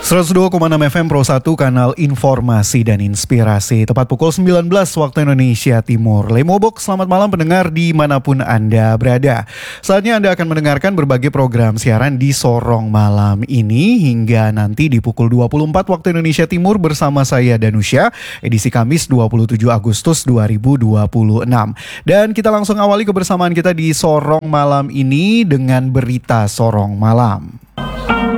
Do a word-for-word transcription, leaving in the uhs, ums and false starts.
seratus dua koma enam F M Pro satu, kanal informasi dan inspirasi. Tepat pukul sembilan belas waktu Indonesia Timur. Lemobok, selamat malam pendengar dimanapun Anda berada. Saatnya Anda akan mendengarkan berbagai program siaran di Sorong malam ini hingga nanti di pukul dua puluh empat waktu Indonesia Timur bersama saya Danusya, edisi Kamis dua puluh tujuh Agustus dua ribu dua puluh enam. Dan kita langsung awali kebersamaan kita di Sorong malam ini dengan berita Sorong Malam.